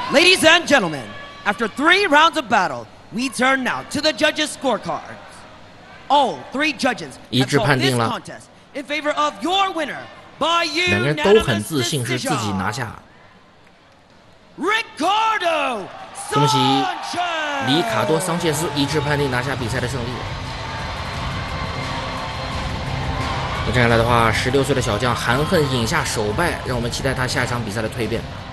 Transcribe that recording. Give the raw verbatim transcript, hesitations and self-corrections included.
Ladies and gentlemen, after three rounds of battle, we turn now to the judges' scorecards. All three judges have called this contest in favor of your winner by unanimous decision. 两个人都很自信是自己拿下。Ricardo 恭喜里卡多·桑切斯一致判定拿下比赛的胜利。那接下来的话，十六岁的小将含恨饮下首败，让我们期待他下一场比赛的蜕变。